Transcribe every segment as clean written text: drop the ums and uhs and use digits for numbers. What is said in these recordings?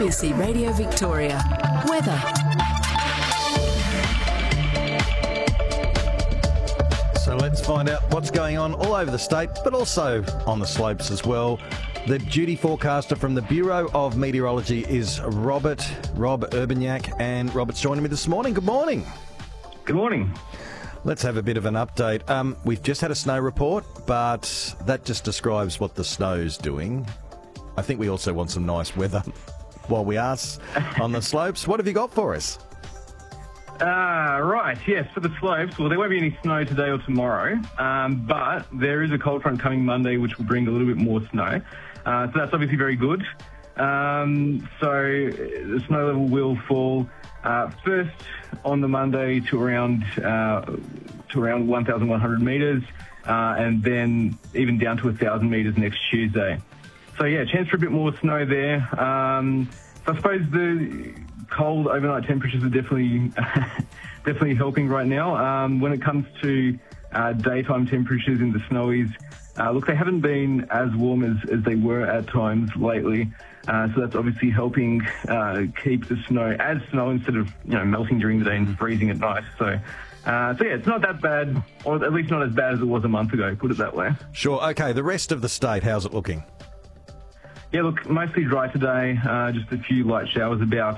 ABC Radio Victoria. Weather. So let's find out what's going on all over the state, but also on the slopes as well. The duty forecaster from the Bureau of Meteorology is Rob Urbaniak, and Robert's joining me this morning. Good morning. Good morning. Let's have a bit of an update. We've just had a snow report, but that just describes what the snow's doing. I think we also want some nice weather while we are on the slopes. What have you got for us? Right, yes, for the slopes, well, there won't be any snow today or tomorrow, but there is a cold front coming Monday which will bring a little bit more snow. So that's obviously very good. So the snow level will fall first on the Monday to around 1,100 metres, and then even down to 1,000 metres next Tuesday. So yeah, chance for a bit more snow there. So I suppose the cold overnight temperatures are definitely helping right now. When it comes to daytime temperatures in the snowies, look, they haven't been as warm as they were at times lately. So that's obviously helping keep the snow as snow instead of melting during the day and freezing at night. So yeah, it's not that bad, or at least not as bad as it was a month ago, put it that way. Sure. Okay, the rest of the state, how's it looking? Yeah, look, mostly dry today. Just a few light showers about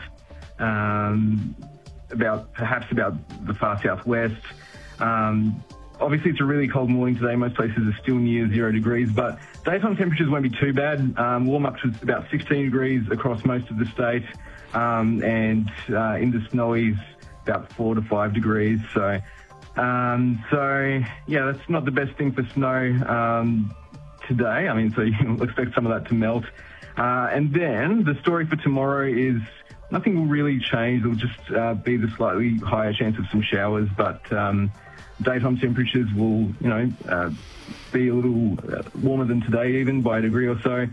the far southwest. Obviously, it's a really cold morning today. Most places are still near 0 degrees, but daytime temperatures won't be too bad. Warm up to about 16 degrees across most of the state, and in the snowies, about 4 to 5 degrees. So yeah, that's not the best thing for snow today. I mean, so you can expect some of that to melt. And then the story for tomorrow is nothing will really change. It'll just be the slightly higher chance of some showers, but daytime temperatures will, be a little warmer than today, even by a degree or so.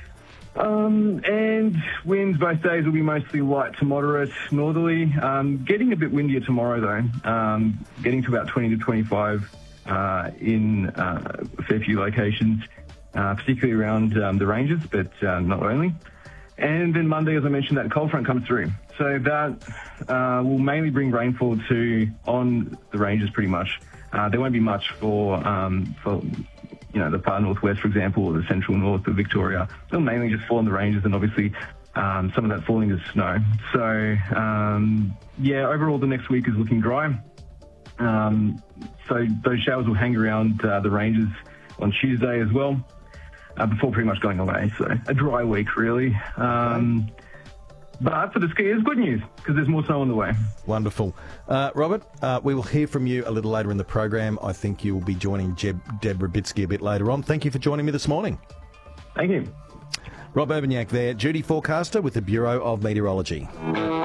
And winds both days will be mostly light to moderate northerly. Getting a bit windier tomorrow, though. Getting to about 20 to 25 in a fair few locations, particularly around the ranges, but not only. And then Monday, as I mentioned, that cold front comes through. So that will mainly bring rainfall on the ranges pretty much. There won't be much for the far northwest, for example, or the central north of Victoria. It'll mainly just fall on the ranges, and obviously some of that falling is snow. So, yeah, overall the next week is looking dry. So those showers will hang around the ranges on Tuesday as well, before pretty much going away. So a dry week, really. But for the skiers, good news, because there's more snow on the way. Wonderful. Robert, we will hear from you a little later in the program. I think you will be joining Deb Rabitsky a bit later on. Thank you for joining me this morning. Thank you. Rob Urbaniak there, duty forecaster with the Bureau of Meteorology.